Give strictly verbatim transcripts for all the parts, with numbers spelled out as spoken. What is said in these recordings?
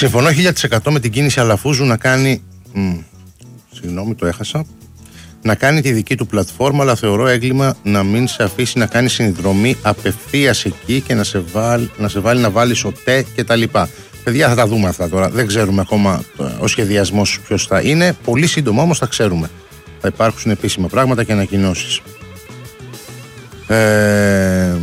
Συμφωνώ χίλια τοις εκατό με την κίνηση Αλαφούζου να κάνει. Μ, συγγνώμη, το έχασα. Να κάνει τη δική του πλατφόρμα, αλλά θεωρώ έγκλημα να μην σε αφήσει να κάνει συνδρομή απευθείας εκεί και να σε βάλει να, σε βάλει να βάλεις ΟΤΕ κτλ. Παιδιά, θα τα δούμε αυτά τώρα. Δεν ξέρουμε ακόμα ο σχεδιασμός ποιος θα είναι. Πολύ σύντομα όμως θα ξέρουμε. Θα υπάρξουν επίσημα πράγματα και ανακοινώσεις. Ε,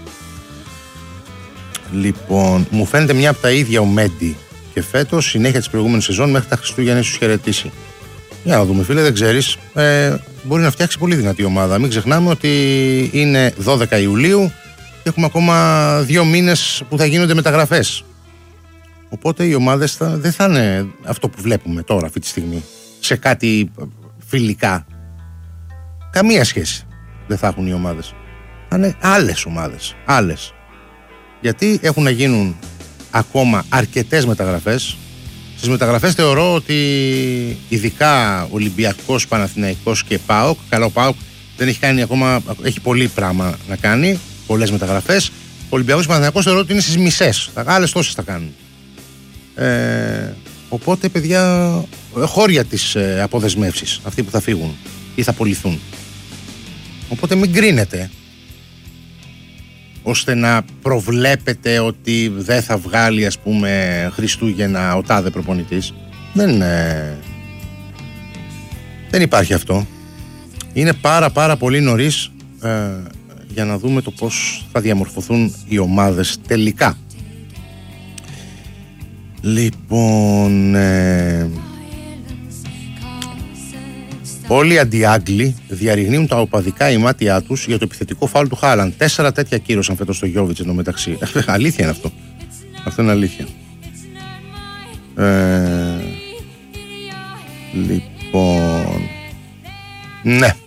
λοιπόν, μου φαίνεται μια από τα ίδια ο Μέντι και φέτος, συνέχεια της προηγούμενης σεζόν μέχρι τα Χριστούγεννα ίσως χαιρετήσει. Για να δούμε, φίλε, δεν ξέρεις. Ε, μπορεί να φτιάξει πολύ δυνατή ομάδα. Μην ξεχνάμε ότι είναι δώδεκα Ιουλίου και έχουμε ακόμα δύο μήνες που θα γίνονται μεταγραφές. Οπότε οι ομάδες θα, δεν θα είναι αυτό που βλέπουμε τώρα αυτή τη στιγμή σε κάτι φιλικά. Καμία σχέση δεν θα έχουν οι ομάδες. Θα είναι άλλες ομάδες, άλλες. Γιατί έχουν να γίνουν ακόμα αρκετές μεταγραφές. Στις μεταγραφές θεωρώ ότι ειδικά Ολυμπιακός, Παναθηναϊκός και ΠΑΟΚ, καλά ο ΠΑΟΚ δεν έχει κάνει ακόμα, έχει πολύ πράγμα να κάνει, πολλές μεταγραφές. Ο Ολυμπιακός και Παναθηναϊκός θεωρώ ότι είναι στις μισές, άλλες τόσες θα κάνουν. Ε, οπότε, παιδιά, χώρια τις ε, αποδεσμεύσεις, αυτοί που θα φύγουν ή θα πωληθούν. Οπότε μην κρίνετε ώστε να προβλέπετε ότι δεν θα βγάλει, ας πούμε, Χριστούγεννα ο τάδε προπονητής. Δεν, ε, δεν υπάρχει αυτό. Είναι πάρα πάρα πολύ νωρίς ε, για να δούμε το πώς θα διαμορφωθούν οι ομάδες τελικά. Λοιπόν, ε, όλοι οι αντιάγγλοι διαρριγνύουν τα οπαδικά ημάτια τους για το επιθετικό φάουλ του Χάλαντ. Τέσσερα τέτοια κύρωσαν φέτος στο Γιόβιτς εντωμεταξύ. Αλήθεια είναι αυτό. Αυτό είναι αλήθεια. Ε, λοιπόν, ναι.